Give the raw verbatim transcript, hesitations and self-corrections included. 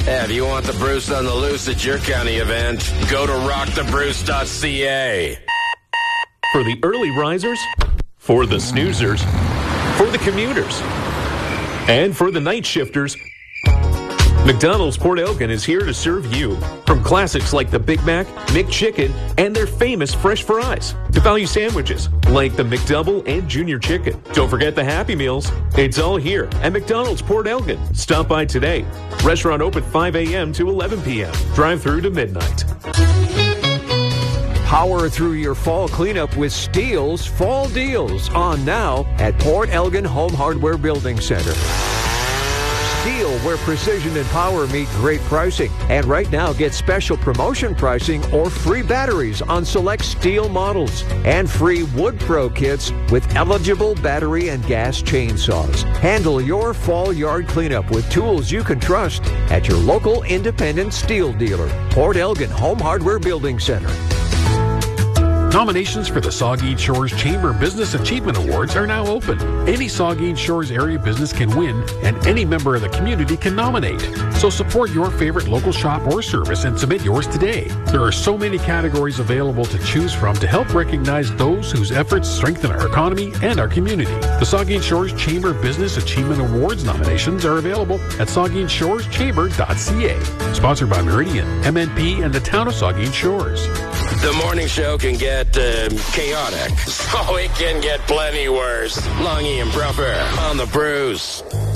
Yeah, if you want the Bruce on the loose at your county event, go to rock the bruce dot c a. For the early risers, for the snoozers, for the commuters, and for the night shifters, McDonald's Port Elgin is here to serve you. From classics like the Big Mac, McChicken, and their famous fresh fries, to value sandwiches like the McDouble and Junior Chicken. Don't forget the Happy Meals. It's all here at McDonald's Port Elgin. Stop by today. Restaurant open five a.m. to eleven p.m. Drive through to midnight. Power through your fall cleanup with Steele's Fall Deals on now at Port Elgin Home Hardware Building Center. Stihl, where precision and power meet great pricing. And right now, get special promotion pricing or free batteries on select Stihl models. And free Wood Pro kits with eligible battery and gas chainsaws. Handle your fall yard cleanup with tools you can trust at your local independent Stihl dealer. Port Elgin Home Hardware Building Center. Nominations for the Saugeen Shores Chamber Business Achievement Awards are now open. Any Saugeen Shores area business can win, and any member of the community can nominate. So support your favorite local shop or service and submit yours today. There are so many categories available to choose from to help recognize those whose efforts strengthen our economy and our community. The Saugeen Shores Chamber Business Achievement Awards nominations are available at saugeen shores chamber dot c a. Sponsored by Meridian, M N P, and the town of Saugeen Shores. The morning show can get uh, chaotic. Oh, it can get plenty worse. Longy and Bruffer on the Bruce.